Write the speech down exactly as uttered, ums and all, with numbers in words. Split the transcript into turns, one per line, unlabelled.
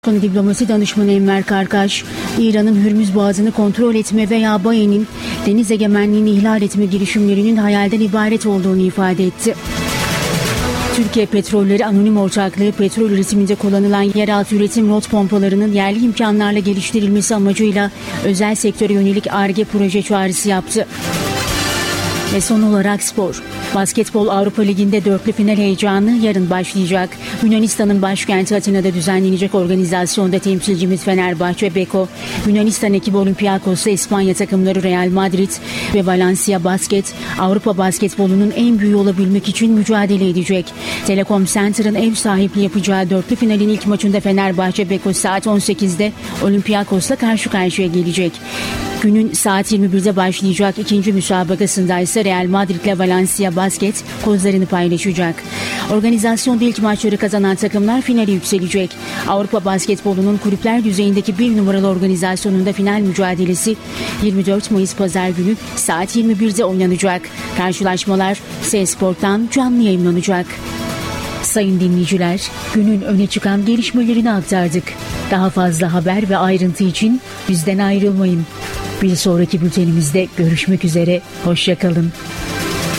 Konu diplomasi danışmanı Enver Karkaş, İran'ın Hürmüz Boğazı'nı kontrol etme veya B A E'nin deniz egemenliğini ihlal etme girişimlerinin hayalden ibaret olduğunu ifade etti. Türkiye Petrolleri Anonim Ortaklığı, petrol üretiminde kullanılan yeraltı üretim rot pompalarının yerli imkanlarla geliştirilmesi amacıyla özel sektöre yönelik Ar-Ge proje çağrısı yaptı. Ve son olarak spor. Basketbol Avrupa Ligi'nde dörtlü final heyecanı yarın başlayacak. Yunanistan'ın başkenti Atina'da düzenlenecek organizasyonda temsilcimiz Fenerbahçe Beko, Yunanistan ekibi Olympiakos'la İspanya takımları Real Madrid ve Valencia Basket, Avrupa basketbolunun en büyüğü olabilmek için mücadele edecek. Telekom Center'ın ev sahipliği yapacağı dörtlü finalin ilk maçında Fenerbahçe Beko saat on sekizde Olympiakos'la karşı karşıya gelecek. Günün saat yirmi birde başlayacak ikinci müsabakasında ise Real Madrid ile Valencia Basket kozlarını paylaşacak. Organizasyonda ilk maçları kazanan takımlar finale yükselecek. Avrupa basketbolunun kulüpler düzeyindeki bir numaralı organizasyonunda final mücadelesi yirmi dört Mayıs Pazar günü saat yirmi birde oynanacak. Karşılaşmalar S-Sport'tan canlı yayınlanacak. Sayın dinleyiciler, günün öne çıkan gelişmelerini aktardık. Daha fazla haber ve ayrıntı için bizden ayrılmayın. Bir sonraki bültenimizde görüşmek üzere, hoşça kalın.